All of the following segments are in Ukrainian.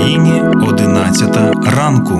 Україні 11 ранку.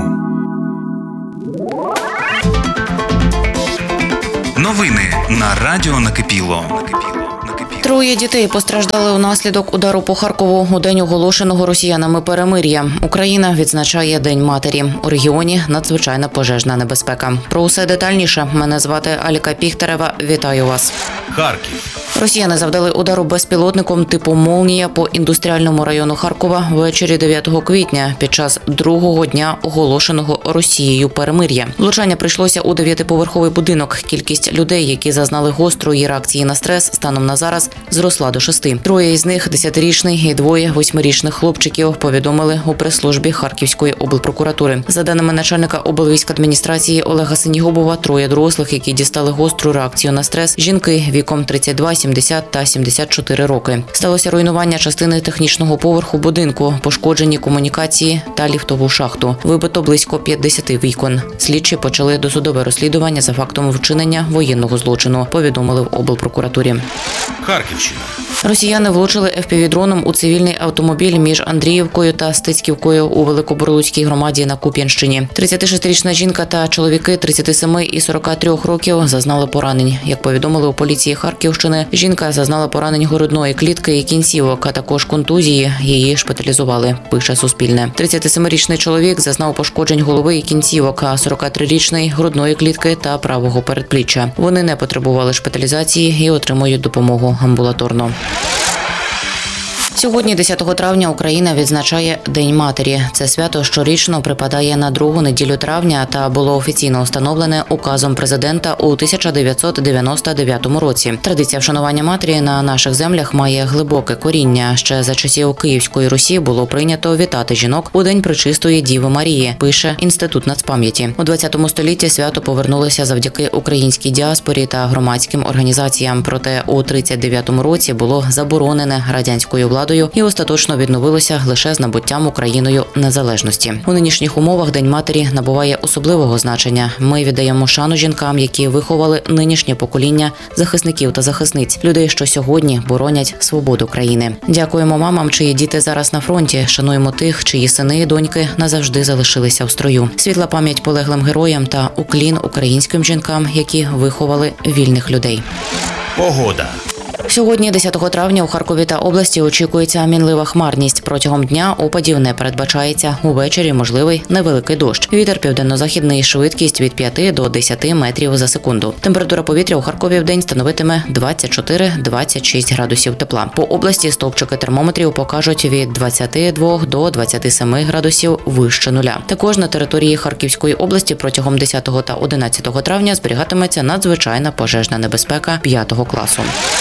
Новини на Радіо Накипіло. Троє дітей постраждали унаслідок удару по Харкову у день оголошеного росіянами перемир'я. Україна відзначає День матері. У регіоні надзвичайна пожежна небезпека. Про усе детальніше. Мене звати Аліка Піхтерева. Вітаю вас. Харків. Росіяни завдали удару безпілотником типу «Молнія» по індустріальному району Харкова ввечері 9 квітня під час другого дня оголошеного Росією перемир'я. Влучання прийшлося у 9-поверховий будинок. Кількість людей, які зазнали гострої реакції на стрес, станом на зараз зросла до 6. Троє із них – 10-річний і двоє 8-річних хлопчиків, повідомили у прес-службі Харківської облпрокуратури. За даними начальника облвійськадміністрації Олега Синігубова, троє дорослих, які дістали гостру реакцію на стрес – жінки віком 32, 70 та 74 роки. Сталося руйнування частини технічного поверху будинку, пошкоджені комунікації та ліфтову шахту. Вибито близько 50 вікон. Слідчі почали досудове розслідування за фактом вчинення воєнного злочину, повідомили в облпрокуратурі. Харківщина. Росіяни влучили FPV-дроном у цивільний автомобіль між Андріївкою та Стицьківкою у Великобурлуцькій громаді на Куп'янщині. 36-річна жінка та чоловіки 37 і 43 років зазнали поранень. Як повідомили у поліції Харківщини, жінка зазнала поранень грудної клітки і кінцівок, а також контузії. Її шпиталізували, пише Суспільне. 37-річний чоловік зазнав пошкоджень голови і кінцівок, а 43-річний – грудної клітки та правого передпліччя. Вони не потребували шпиталізації і отримують допомогу амбулаторно. Сьогодні, 10 травня, Україна відзначає День матері. Це свято щорічно припадає на другу неділю травня та було офіційно встановлене указом президента у 1999 році. Традиція вшанування матері на наших землях має глибоке коріння. Ще за часів Київської Русі було прийнято вітати жінок у День Пречистої Діви Марії, пише Інститут нацпам'яті. У 20 столітті свято повернулося завдяки українській діаспорі та громадським організаціям. Проте у 1939 році було заборонене радянською владою і остаточно відновилося лише з набуттям Україною незалежності. У нинішніх умовах День матері набуває особливого значення. Ми віддаємо шану жінкам, які виховали нинішнє покоління захисників та захисниць, людей, що сьогодні боронять свободу країни. Дякуємо мамам, чиї діти зараз на фронті. Шануємо тих, чиї сини і доньки назавжди залишилися в строю. Світла пам'ять полеглим героям та уклін українським жінкам, які виховали вільних людей. Погода. Сьогодні, 10 травня, у Харкові та області очікується мінлива хмарність. Протягом дня опадів не передбачається. Увечері можливий невеликий дощ. Вітер південно-західний, швидкість від 5 до 10 метрів за секунду. Температура повітря у Харкові в день становитиме 24-26 градусів тепла. По області стовпчики термометрів покажуть від 22 до 27 градусів вище нуля. Також на території Харківської області протягом 10 та 11 травня зберігатиметься надзвичайна пожежна небезпека 5 класу.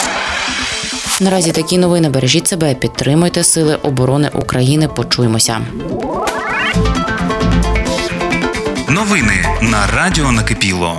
Наразі такі новини. Бережіть себе, підтримуйте Сили оборони України. Почуємося. Новини на Радіо Накипіло.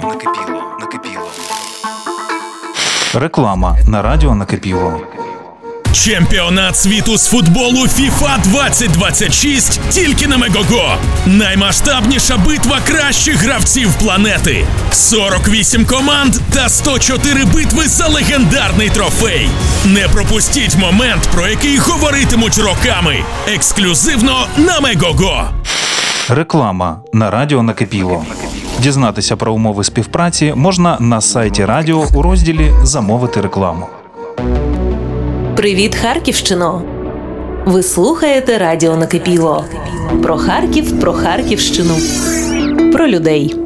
Реклама на Радіо Накипіло. Чемпіонат світу з футболу FIFA 2026 тільки на Мегого. Наймасштабніша битва кращих гравців планети. 48 команд та 104 битви за легендарний трофей. Не пропустіть момент, про який говоритимуть роками. Ексклюзивно на Мегого. Реклама на Радіо Накипіло. Дізнатися про умови співпраці можна на сайті радіо у розділі «Замовити рекламу». Привіт, Харківщино! Ви слухаєте Радіо Накипіло. Про Харків, про Харківщину, про людей.